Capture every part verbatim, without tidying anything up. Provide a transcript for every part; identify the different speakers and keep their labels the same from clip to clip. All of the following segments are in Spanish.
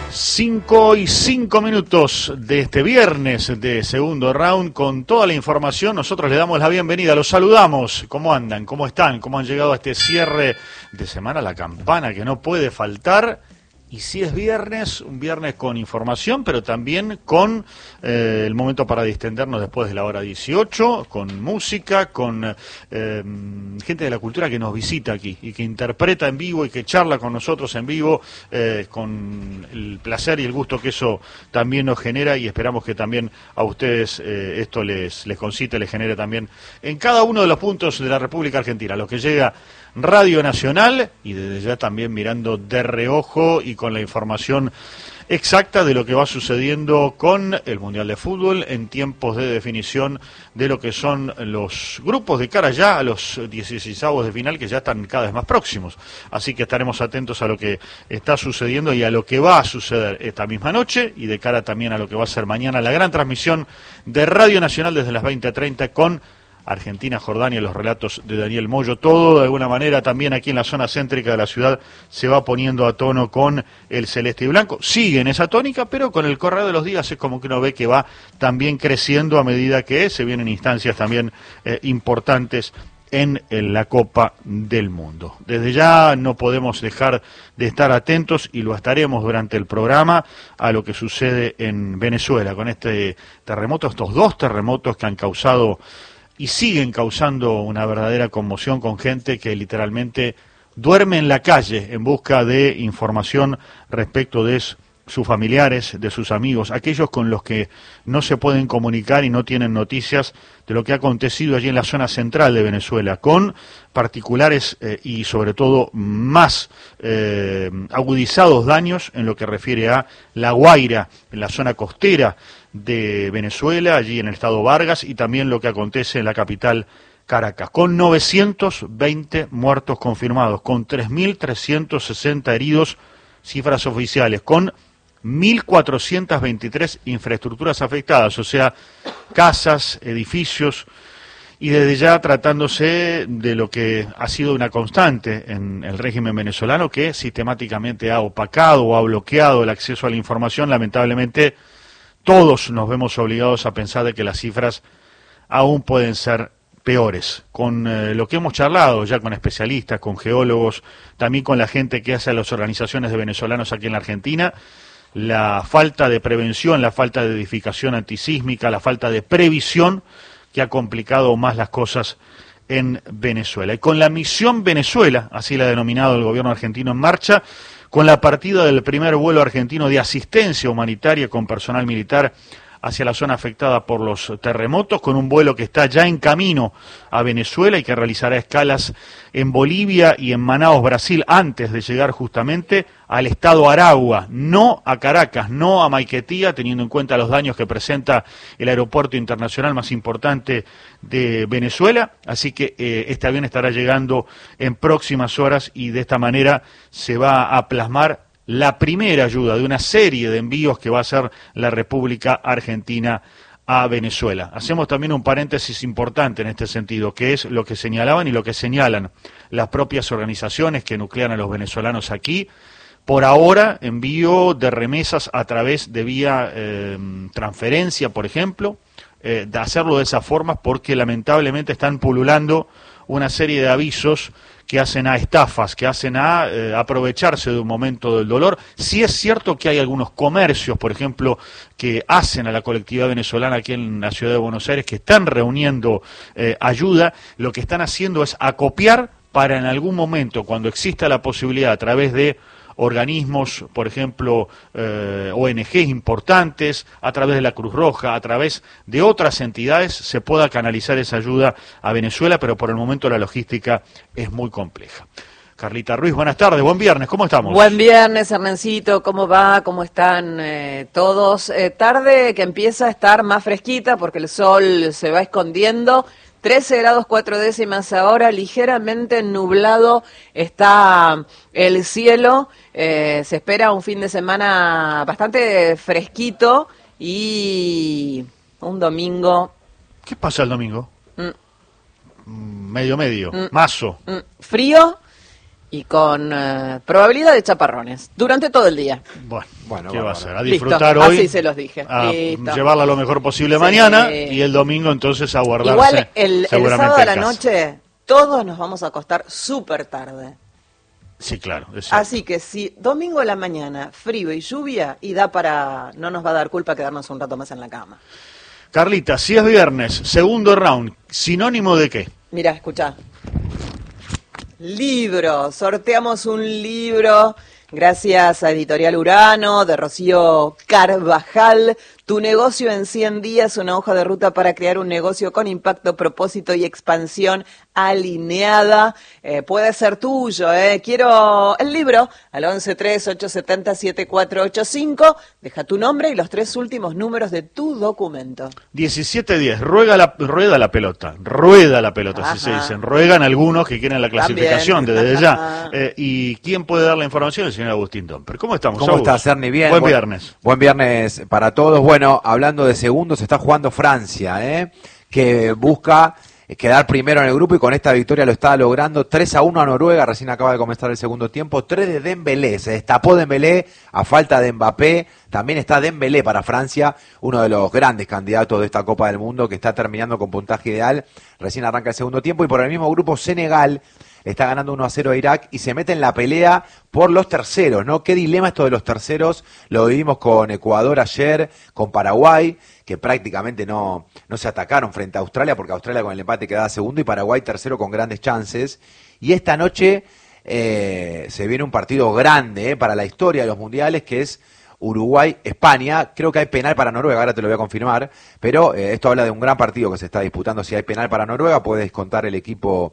Speaker 1: Cinco y cinco minutos de este viernes de segundo round con toda la información. Nosotros le damos la bienvenida, los saludamos. ¿Cómo andan? ¿Cómo están? ¿Cómo han llegado a este cierre de semana? La campana que no puede faltar. Y si es viernes, un viernes con información, pero también con eh, el momento para distendernos después de la hora dieciocho, con música, con eh, gente de la cultura que nos visita aquí y que interpreta en vivo y que charla con nosotros en vivo, eh, con el placer y el gusto que eso también nos genera, y esperamos que también a ustedes eh, esto les, les concite, les genere también en cada uno de los puntos de la República Argentina, lo que llega Radio Nacional, y desde ya también mirando de reojo y con la información exacta de lo que va sucediendo con el Mundial de Fútbol en tiempos de definición de lo que son los grupos de cara ya a los dieciseisavos de final, que ya están cada vez más próximos. Así que estaremos atentos a lo que está sucediendo y a lo que va a suceder esta misma noche, y de cara también a lo que va a ser mañana la gran transmisión de Radio Nacional desde las veinte treinta con Argentina, Jordania, los relatos de Daniel Moyo. Todo de alguna manera también aquí en la zona céntrica de la ciudad se va poniendo a tono con el celeste y blanco. Sigue en esa tónica, pero con el correr de los días es como que uno ve que va también creciendo a medida que se vienen instancias también eh, importantes en, en la Copa del Mundo. Desde ya no podemos dejar de estar atentos, y lo estaremos durante el programa, a lo que sucede en Venezuela con este terremoto, estos dos terremotos que han causado y siguen causando una verdadera conmoción, con gente que literalmente duerme en la calle en busca de información respecto de sus familiares, de sus amigos, aquellos con los que no se pueden comunicar y no tienen noticias de lo que ha acontecido allí en la zona central de Venezuela, con particulares eh, y sobre todo más eh, agudizados daños en lo que refiere a La Guaira, en la zona costera de Venezuela, allí en el estado Vargas, y también lo que acontece en la capital Caracas, con novecientos veinte muertos confirmados, con tres mil trescientos sesenta heridos, cifras oficiales, con mil cuatrocientas veintitrés infraestructuras afectadas, o sea, casas, edificios, y desde ya tratándose de lo que ha sido una constante en el régimen venezolano, que sistemáticamente ha opacado o ha bloqueado el acceso a la información. Lamentablemente todos nos vemos obligados a pensar de que las cifras aún pueden ser peores. Con eh, lo que hemos charlado ya con especialistas, con geólogos, también con la gente que hace a las organizaciones de venezolanos aquí en la Argentina, la falta de prevención, la falta de edificación antisísmica, la falta de previsión que ha complicado más las cosas en Venezuela. Y con la misión Venezuela, así la ha denominado el gobierno argentino, en marcha, con la partida del primer vuelo argentino de asistencia humanitaria con personal militar hacia la zona afectada por los terremotos, con un vuelo que está ya en camino a Venezuela y que realizará escalas en Bolivia y en Manaos, Brasil, antes de llegar justamente al estado Aragua, no a Caracas, no a Maiquetía, teniendo en cuenta los daños que presenta el aeropuerto internacional más importante de Venezuela. Así que eh, este avión estará llegando en próximas horas, y de esta manera se va a plasmar la primera ayuda de una serie de envíos que va a hacer la República Argentina a Venezuela. Hacemos también un paréntesis importante en este sentido, que es lo que señalaban y lo que señalan las propias organizaciones que nuclean a los venezolanos aquí. Por ahora, envío de remesas a través de vía eh, transferencia, por ejemplo, eh, de hacerlo de esa forma, porque lamentablemente están pululando una serie de avisos que hacen a estafas, que hacen a eh, aprovecharse de un momento del dolor. Sí es cierto que hay algunos comercios, por ejemplo, que hacen a la colectividad venezolana aquí en la ciudad de Buenos Aires, que están reuniendo eh, ayuda. Lo que están haciendo es acopiar para en algún momento, cuando exista la posibilidad a través de organismos, por ejemplo, eh, O N Ges importantes, a través de la Cruz Roja, a través de otras entidades, se pueda canalizar esa ayuda a Venezuela, pero por el momento la logística es muy compleja. Carlita Ruiz, buenas tardes, buen viernes, ¿cómo estamos?
Speaker 2: Buen viernes, Hernancito, ¿cómo va? ¿Cómo están eh, todos? Eh, tarde que empieza a estar más fresquita porque el sol se va escondiendo. trece grados cuatro décimas ahora, ligeramente nublado está el cielo, eh, se espera un fin de semana bastante fresquito y un domingo.
Speaker 1: ¿Qué pasa el domingo?
Speaker 2: Mm.
Speaker 1: Medio medio,
Speaker 2: Mm.
Speaker 1: mazo.
Speaker 2: Mm. Frío y con uh, probabilidad de chaparrones durante todo el día.
Speaker 1: Bueno, bueno ¿qué
Speaker 2: bueno,
Speaker 1: va a hacer? A disfrutar
Speaker 2: listo,
Speaker 1: hoy.
Speaker 2: Así se los dije.
Speaker 1: A
Speaker 2: Listo.
Speaker 1: llevarla lo mejor posible
Speaker 2: sí.
Speaker 1: mañana y el domingo entonces a guardarse.
Speaker 2: Igual el, el sábado a la
Speaker 1: casa.
Speaker 2: noche todos nos vamos a acostar súper tarde.
Speaker 1: Sí, claro.
Speaker 2: Así que si domingo a la mañana, frío y lluvia, y da para, no nos va a dar culpa quedarnos un rato más en la cama.
Speaker 1: Carlita, si es viernes, segundo round, ¿sinónimo de qué?
Speaker 2: Mirá, escuchá. Libro, sorteamos un libro gracias a Editorial Urano, de Rocío Carvajal. Tu negocio en cien días, una hoja de ruta para crear un negocio con impacto, propósito y expansión alineada. Eh, puede ser tuyo, ¿eh? Quiero el libro al once tres ocho siete cero siete cuatro ocho cinco. Deja tu nombre y los tres últimos números de tu documento.
Speaker 1: diecisiete diez, ruega la, rueda la pelota, rueda la pelota,
Speaker 2: Ajá.
Speaker 1: así se dicen. Ruegan algunos que quieren la clasificación
Speaker 2: También.
Speaker 1: desde ya. Eh, ¿Y quién puede dar la información? El señor Agustín Domper. ¿Cómo estamos,
Speaker 3: ¿Cómo
Speaker 1: Agus?
Speaker 3: estás, Ernie? Bien.
Speaker 1: Buen
Speaker 3: buen
Speaker 1: viernes.
Speaker 3: Buen viernes para todos. Bueno, hablando de segundos, está jugando Francia, ¿eh? que busca quedar primero en el grupo y con esta victoria lo está logrando. tres a uno a Noruega, recién acaba de comenzar el segundo tiempo. tres de Dembélé, se destapó Dembélé a falta de Mbappé. También está Dembélé para Francia, uno de los grandes candidatos de esta Copa del Mundo que está terminando con puntaje ideal. Recién arranca el segundo tiempo y por el mismo grupo Senegal está ganando uno a cero a Irak y se mete en la pelea por los terceros, ¿no? Qué dilema esto de los terceros, lo vivimos con Ecuador ayer, con Paraguay, que prácticamente no, no se atacaron frente a Australia, porque Australia con el empate quedaba segundo y Paraguay tercero con grandes chances. Y esta noche eh, se viene un partido grande eh, para la historia de los mundiales, que es Uruguay-España. Creo que hay penal para Noruega, ahora te lo voy a confirmar, pero eh, esto habla de un gran partido que se está disputando. Si hay penal para Noruega, puede descontar el equipo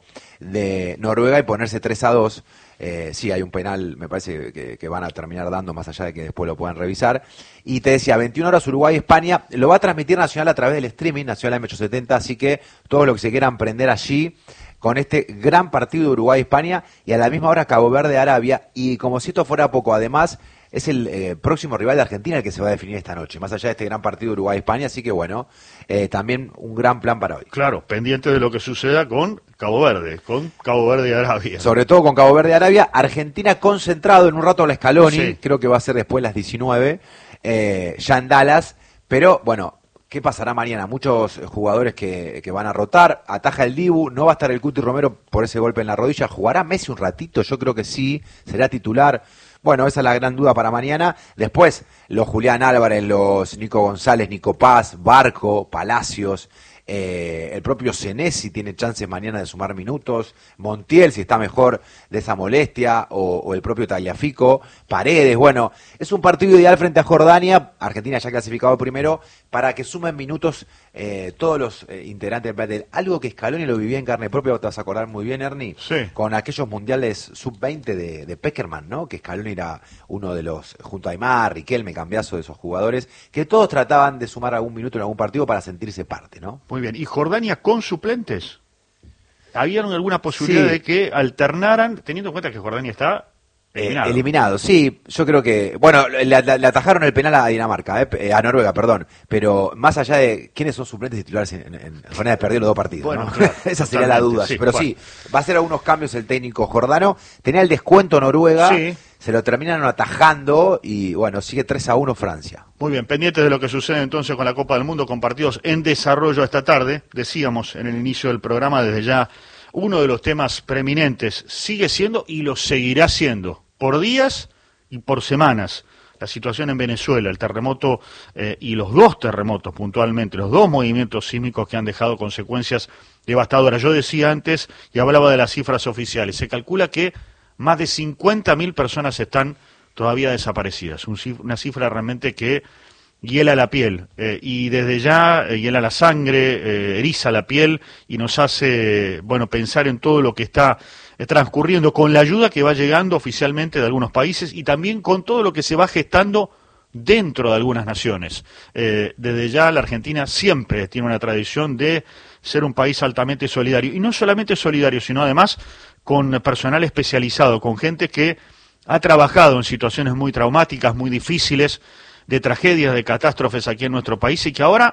Speaker 3: de Noruega y ponerse tres a dos. Eh, sí, hay un penal, me parece que, que van a terminar dando, más allá de que después lo puedan revisar. Y te decía, veintiuna horas Uruguay-España, lo va a transmitir Nacional a través del streaming, Nacional M ochocientos setenta, así que todo lo que se quieran prender allí con este gran partido de Uruguay-España y a la misma hora Cabo Verde-Arabia. Y como si esto fuera poco, además es el eh, próximo rival de Argentina el que se va a definir esta noche, más allá de este gran partido de Uruguay-España, así que bueno, eh, también un gran plan para hoy.
Speaker 1: Claro, pendiente de lo que suceda con Cabo Verde, con Cabo Verde y Arabia.
Speaker 3: Sobre todo con Cabo Verde y Arabia, Argentina concentrado en un rato a la Scaloni,
Speaker 1: Sí.
Speaker 3: Creo que va a ser después las diecinueve, eh, ya en Dallas, pero bueno, ¿qué pasará mañana? Muchos jugadores que, que van a rotar, ataja el Dibu, no va a estar el Cuti Romero por ese golpe en la rodilla, ¿jugará Messi un ratito? Yo creo que sí, será titular. Bueno, esa es la gran duda para mañana. Después, los Julián Álvarez, los Nico González, Nico Paz, Barco, Palacios, eh, el propio Senesi tiene chances mañana de sumar minutos, Montiel si está mejor de esa molestia, o, o el propio Tagliafico, Paredes. Bueno, es un partido ideal frente a Jordania, Argentina ya clasificado primero, para que sumen minutos eh, todos los eh, integrantes del plantel. Algo que Scaloni lo vivía en carne propia, te vas a acordar muy bien, Ernie,
Speaker 1: Sí.
Speaker 3: con aquellos mundiales sub veinte de, de Peckerman, ¿no? Que Scaloni era uno de los, junto a Aymar, Riquelme, Cambiazo, de esos jugadores, que todos trataban de sumar algún minuto en algún partido para sentirse parte, ¿no?
Speaker 1: Muy bien. ¿Y Jordania con suplentes? ¿Había alguna posibilidad
Speaker 3: Sí.
Speaker 1: de que alternaran, teniendo en cuenta que Jordania está eliminado?
Speaker 3: Eh, eliminado, sí, yo creo que, bueno, le, le- le atajaron el penal a Dinamarca, eh, eh, a Noruega, perdón, pero más allá de quiénes son suplentes y titulares en, en, en Jordania, perdió los dos partidos,
Speaker 1: Bueno,
Speaker 3: ¿no?
Speaker 1: claro,
Speaker 3: Esa sería la
Speaker 1: totalmente,
Speaker 3: duda,
Speaker 1: sí,
Speaker 3: pero
Speaker 1: bueno.
Speaker 3: sí, va a hacer algunos cambios el técnico jordano, tenía el descuento Noruega,
Speaker 1: Sí.
Speaker 3: se lo terminan atajando y bueno, sigue tres a uno Francia.
Speaker 1: Muy bien, pendientes de lo que sucede entonces con la Copa del Mundo, con partidos en desarrollo esta tarde. Decíamos en el inicio del programa, desde ya, uno de los temas preeminentes sigue siendo y lo seguirá siendo, por días y por semanas. La situación en Venezuela, el terremoto eh, y los dos terremotos puntualmente, los dos movimientos sísmicos que han dejado consecuencias devastadoras. Yo decía antes y hablaba de las cifras oficiales. Se calcula que más de cincuenta mil personas están todavía desaparecidas. Un cif- una cifra realmente que hiela la piel eh, y desde ya eh, hiela la sangre, eh, eriza la piel y nos hace, bueno, pensar en todo lo que está eh, transcurriendo con la ayuda que va llegando oficialmente de algunos países y también con todo lo que se va gestando dentro de algunas naciones. Eh, desde ya la Argentina siempre tiene una tradición de ser un país altamente solidario y no solamente solidario, sino además con personal especializado, con gente que ha trabajado en situaciones muy traumáticas, muy difíciles, de tragedias, de catástrofes aquí en nuestro país y que ahora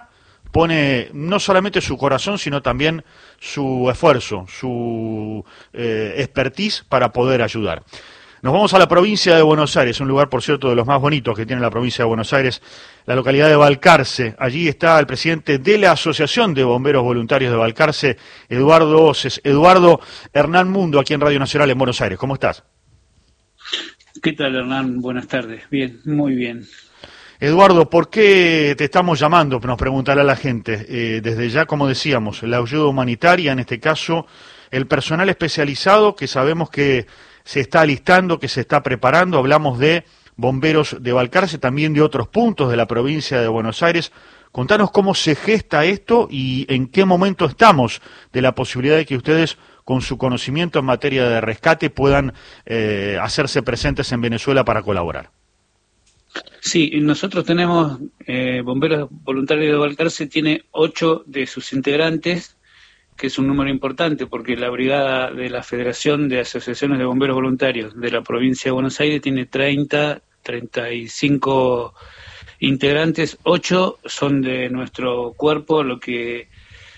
Speaker 1: pone no solamente su corazón, sino también su esfuerzo, su eh, expertise para poder ayudar. Nos vamos a la provincia de Buenos Aires, un lugar, por cierto, de los más bonitos que tiene la provincia de Buenos Aires, la localidad de Balcarce. Allí está el presidente de la Asociación de Bomberos Voluntarios de Balcarce, Eduardo Oces. Eduardo, Hernán Mundo, aquí en Radio Nacional en Buenos Aires. ¿Cómo estás?
Speaker 4: ¿Qué tal, Hernán? Buenas tardes. Bien, muy bien.
Speaker 1: Eduardo, ¿por qué te estamos llamando? Nos preguntará la gente. Eh, desde ya, como decíamos, la ayuda humanitaria, en este caso, el personal especializado que sabemos que se está alistando, que se está preparando. Hablamos de bomberos de Balcarce, también de otros puntos de la provincia de Buenos Aires. Contanos cómo se gesta esto y en qué momento estamos de la posibilidad de que ustedes, con su conocimiento en materia de rescate, puedan eh, hacerse presentes en Venezuela para colaborar.
Speaker 4: Sí, nosotros tenemos, eh, Bomberos Voluntarios de Balcarce tiene ocho de sus integrantes, que es un número importante porque la brigada de la Federación de Asociaciones de Bomberos Voluntarios de la provincia de Buenos Aires tiene treinta, treinta y cinco integrantes, ocho son de nuestro cuerpo, lo que